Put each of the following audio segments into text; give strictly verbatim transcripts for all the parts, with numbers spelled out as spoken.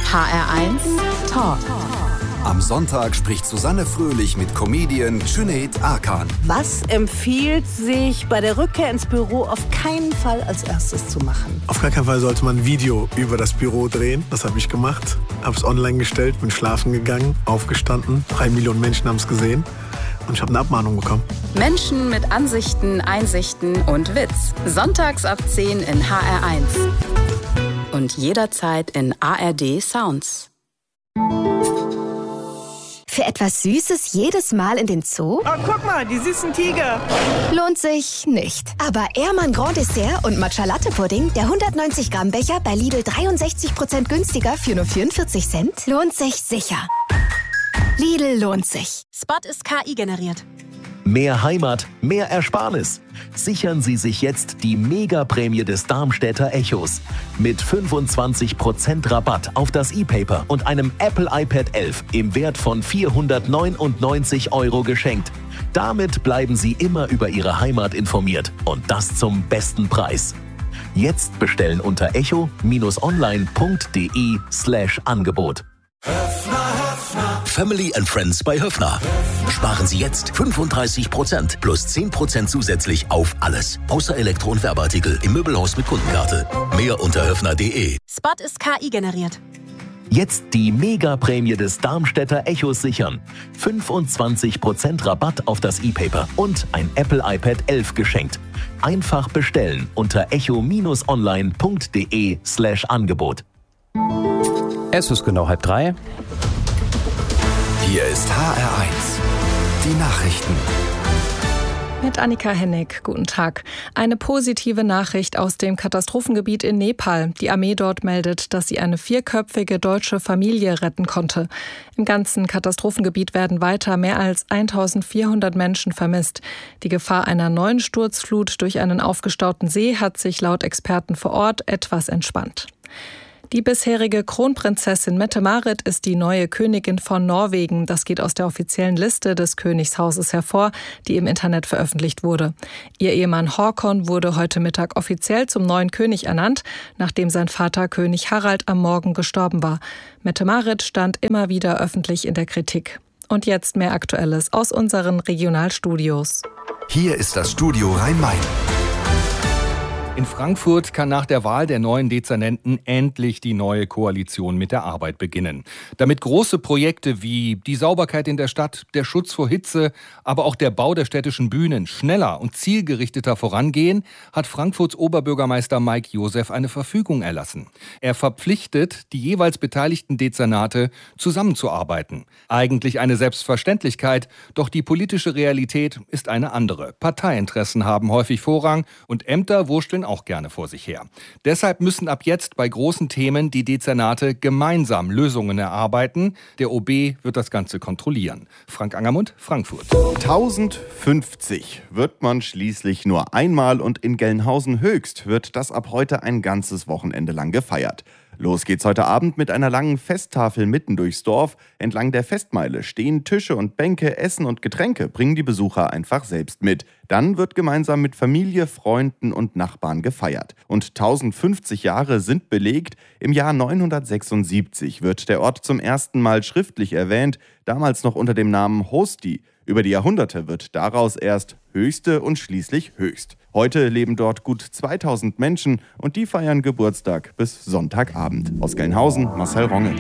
H R eins Talk. Am Sonntag spricht Susanne Fröhlich mit Comedian Cüneyt Arkan. Was empfiehlt sich bei der Rückkehr ins Büro auf keinen Fall als erstes zu machen? Auf gar keinen Fall sollte man ein Video über das Büro drehen. Das habe ich gemacht. Habe es online gestellt, bin schlafen gegangen, aufgestanden. Drei Millionen Menschen haben es gesehen. Und ich habe eine Abmahnung bekommen. Menschen mit Ansichten, Einsichten und Witz. Sonntags ab zehn in H R eins. Und jederzeit in A R D Sounds. Für etwas Süßes jedes Mal in den Zoo? Oh, guck mal, die süßen Tiger. Lohnt sich nicht. Aber Ehrmann Grand Dessert und Matcha Latte Pudding, der hundertneunzig Gramm Becher bei Lidl dreiundsechzig Prozent günstiger für nur vierundvierzig Cent, lohnt sich sicher. Lidl lohnt sich. Spot ist K I generiert. Mehr Heimat, mehr Ersparnis. Sichern Sie sich jetzt die Mega-Prämie des Darmstädter Echos. Mit fünfundzwanzig Prozent Rabatt auf das E-Paper und einem Apple iPad elf im Wert von vierhundertneunundneunzig Euro geschenkt. Damit bleiben Sie immer über Ihre Heimat informiert und das zum besten Preis. Jetzt bestellen unter echo-online.de slash Angebot. Family and Friends bei Höffner. Sparen Sie jetzt fünfunddreißig Prozent plus zehn Prozent zusätzlich auf alles. Außer Elektro- und Werbeartikel im Möbelhaus mit Kundenkarte. Mehr unter höffner punkt de. Spot ist K I generiert. Jetzt die Mega-Prämie des Darmstädter Echos sichern. fünfundzwanzig Prozent Rabatt auf das E-Paper und ein Apple iPad elf geschenkt. Einfach bestellen unter echo-online.de slash Angebot. Es ist genau halb drei. Hier ist H R eins. Die Nachrichten. Mit Annika Hennig. Guten Tag. Eine positive Nachricht aus dem Katastrophengebiet in Nepal. Die Armee dort meldet, dass sie eine vierköpfige deutsche Familie retten konnte. Im ganzen Katastrophengebiet werden weiter mehr als eintausendvierhundert Menschen vermisst. Die Gefahr einer neuen Sturzflut durch einen aufgestauten See hat sich laut Experten vor Ort etwas entspannt. Die bisherige Kronprinzessin Mette-Marit ist die neue Königin von Norwegen. Das geht aus der offiziellen Liste des Königshauses hervor, die im Internet veröffentlicht wurde. Ihr Ehemann Håkon wurde heute Mittag offiziell zum neuen König ernannt, nachdem sein Vater König Harald am Morgen gestorben war. Mette-Marit stand immer wieder öffentlich in der Kritik. Und jetzt mehr Aktuelles aus unseren Regionalstudios. Hier ist das Studio Rhein-Main. In Frankfurt kann nach der Wahl der neuen Dezernenten endlich die neue Koalition mit der Arbeit beginnen. Damit große Projekte wie die Sauberkeit in der Stadt, der Schutz vor Hitze, aber auch der Bau der städtischen Bühnen schneller und zielgerichteter vorangehen, hat Frankfurts Oberbürgermeister Mike Josef eine Verfügung erlassen. Er verpflichtet die jeweils beteiligten Dezernate, zusammenzuarbeiten. Eigentlich eine Selbstverständlichkeit, doch die politische Realität ist eine andere. Parteiinteressen haben häufig Vorrang und Ämter wursteln auch gerne vor sich her. Deshalb müssen ab jetzt bei großen Themen die Dezernate gemeinsam Lösungen erarbeiten. Der O B wird das Ganze kontrollieren. Frank Angermund, Frankfurt. tausendfünfzig wird man schließlich nur einmal und in Gelnhausen Höchst wird das ab heute ein ganzes Wochenende lang gefeiert. Los geht's heute Abend mit einer langen Festtafel mitten durchs Dorf. Entlang der Festmeile stehen Tische und Bänke, Essen und Getränke bringen die Besucher einfach selbst mit. Dann wird gemeinsam mit Familie, Freunden und Nachbarn gefeiert. Und tausendfünfzig Jahre sind belegt. Im Jahr neunhundertsechsundsiebzig wird der Ort zum ersten Mal schriftlich erwähnt, damals noch unter dem Namen Hosti. Über die Jahrhunderte wird daraus erst Höchste und schließlich Höchst. Heute leben dort gut zweitausend Menschen und die feiern Geburtstag bis Sonntagabend. Aus Gelnhausen, Marcel Ronge.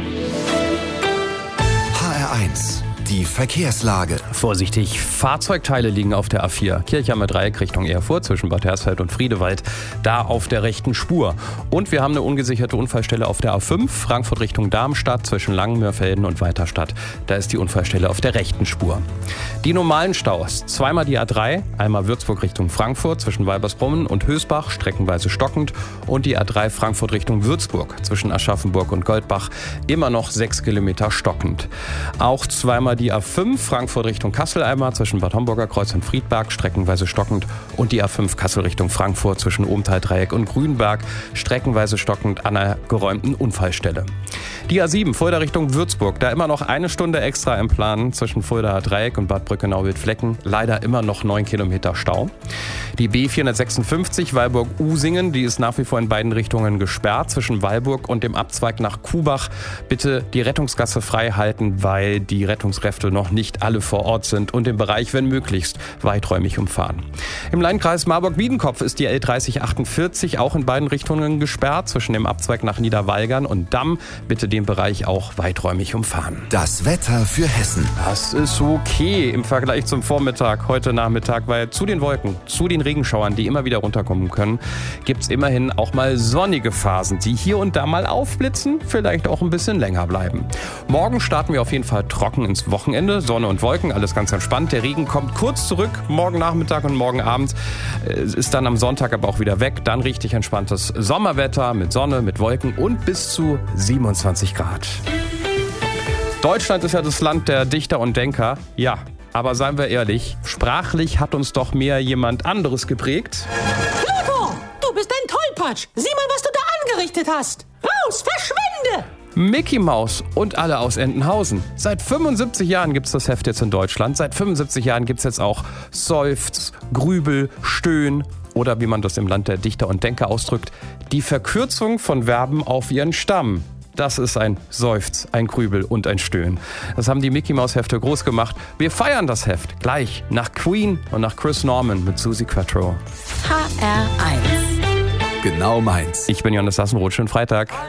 H R eins. Die Verkehrslage. Vorsichtig, Fahrzeugteile liegen auf der A vier. Kirchheimer Dreieck Richtung Erfurt zwischen Bad Hersfeld und Friedewald. Da auf der rechten Spur. Und wir haben eine ungesicherte Unfallstelle auf der A fünf. Frankfurt Richtung Darmstadt zwischen Langenmörfelden und Weiterstadt. Da ist die Unfallstelle auf der rechten Spur. Die normalen Staus. Zweimal die A drei. Einmal Würzburg Richtung Frankfurt zwischen Weibersbrummen und Hösbach. Streckenweise stockend. Und die A drei Frankfurt Richtung Würzburg zwischen Aschaffenburg und Goldbach. Immer noch sechs Kilometer stockend. Auch zweimal die A fünf Frankfurt Richtung Kassel einmal zwischen Bad Homburger Kreuz und Friedberg, streckenweise stockend. Und die A fünf Kassel Richtung Frankfurt zwischen Ohmtal-Dreieck und Grünberg, streckenweise stockend an einer geräumten Unfallstelle. Die A sieben Fulda Richtung Würzburg, da immer noch eine Stunde extra im Plan zwischen Fuldaer Dreieck und Bad Brückenau-Wildflecken. Leider immer noch neun Kilometer Stau. Die B vierhundertsechsundfünfzig Weilburg-Usingen, die ist nach wie vor in beiden Richtungen gesperrt zwischen Weilburg und dem Abzweig nach Kubach. Bitte die Rettungsgasse frei halten, weil die Rettungskräfte noch nicht alle vor Ort sind und den Bereich, wenn möglichst, weiträumig umfahren. Im Landkreis Marburg-Biedenkopf ist die L dreißig achtundvierzig auch in beiden Richtungen gesperrt zwischen dem Abzweig nach Niederwalgern und Damm. Bitte den Bereich auch weiträumig umfahren. Das Wetter für Hessen. Das ist okay im Vergleich zum Vormittag, heute Nachmittag, weil zu den Wolken, zu den Regenschauern, die immer wieder runterkommen können, gibt es immerhin auch mal sonnige Phasen, die hier und da mal aufblitzen, vielleicht auch ein bisschen länger bleiben. Morgen starten wir auf jeden Fall trocken ins Wochenende, Sonne und Wolken, alles ganz entspannt. Der Regen kommt kurz zurück, morgen Nachmittag und morgen Abend, ist dann am Sonntag aber auch wieder weg. Dann richtig entspanntes Sommerwetter mit Sonne, mit Wolken und bis zu siebenundzwanzig Grad. Deutschland ist ja das Land der Dichter und Denker, ja. Aber seien wir ehrlich, sprachlich hat uns doch mehr jemand anderes geprägt. Pluto, du bist ein Tollpatsch. Sieh mal, was du da angerichtet hast. Raus, verschwinde! Mickey Maus und alle aus Entenhausen. Seit fünfundsiebzig Jahren gibt's das Heft jetzt in Deutschland. Seit fünfundsiebzig Jahren gibt's jetzt auch Seufz, Grübel, Stöhn oder wie man das im Land der Dichter und Denker ausdrückt, die Verkürzung von Verben auf ihren Stamm. Das ist ein Seufz, ein Grübel und ein Stöhnen. Das haben die Mickey-Maus-Hefte groß gemacht. Wir feiern das Heft gleich nach Queen und nach Chris Norman mit Suzi Quatro. H R eins. Genau meins. Ich bin Jonas Sassenroth. Schönen Freitag.